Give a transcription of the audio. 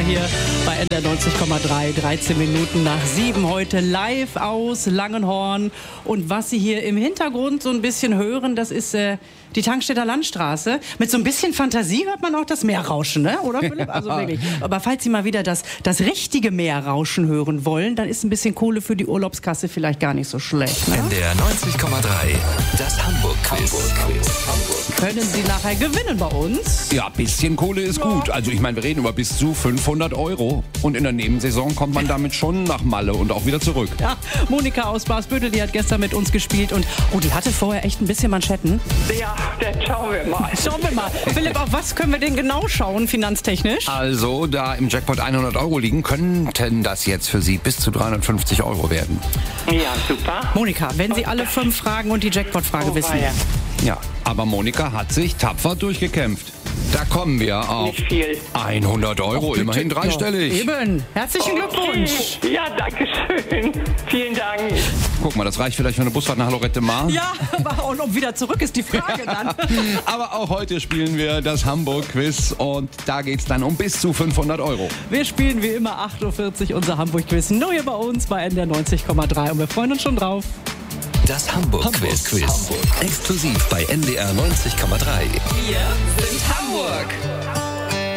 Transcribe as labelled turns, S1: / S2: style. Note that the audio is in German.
S1: hier bei NDR 90,3, 13 Minuten nach 7 heute live aus Langenhorn. Und was Sie hier im Hintergrund so ein bisschen hören, das ist die Tankstädter Landstraße. Mit so ein bisschen Fantasie hört man auch das Meerrauschen, ne? Oder Philipp? Also wirklich. Aber falls Sie mal wieder das richtige Meerrauschen hören wollen, dann ist ein bisschen Kohle für die Urlaubskasse vielleicht gar nicht so schlecht. Ne?
S2: NDR 90,3, das Hamburg-Quiz.
S1: Können Sie nachher gewinnen bei uns?
S3: Ja, bisschen Kohle ist gut. Also ich meine, wir reden über bis zu 500 Euro. Und in der Nebensaison kommt man damit schon nach Malle und auch wieder zurück.
S1: Ja, Monika aus Basbüttel, die hat gestern mit uns gespielt. Und die hatte vorher echt ein bisschen Manschetten.
S4: Ja, dann schauen wir mal.
S1: Schauen wir mal. Philipp, auf was können wir denn genau schauen, finanztechnisch?
S3: Also, da im Jackpot 100 Euro liegen, könnten das jetzt für Sie bis zu 350 Euro werden.
S4: Ja, super.
S1: Monika, wenn Sie alle 5 Fragen und die Jackpot-Frage wissen.
S4: Ja.
S3: Ja, aber Monika hat sich tapfer durchgekämpft. Da kommen wir auf
S4: Nicht viel.
S3: 100 Euro, immerhin dreistellig.
S1: Eben. Herzlichen Glückwunsch.
S4: Okay. Ja, danke schön. Vielen Dank.
S3: Guck mal, das reicht vielleicht für eine Busfahrt nach Lorette Mar.
S1: Ja, aber und ob wieder zurück ist die Frage dann.
S3: Aber auch heute spielen wir das Hamburg-Quiz und da geht's dann um bis zu 500 Euro.
S1: Wir spielen wie immer 8.40 Uhr unser Hamburg-Quiz. Nur hier bei uns bei NDR 90,3 und wir freuen uns schon drauf.
S2: Das Hamburg-Quiz. Exklusiv bei NDR 90,3.
S1: Wir sind Hamburg.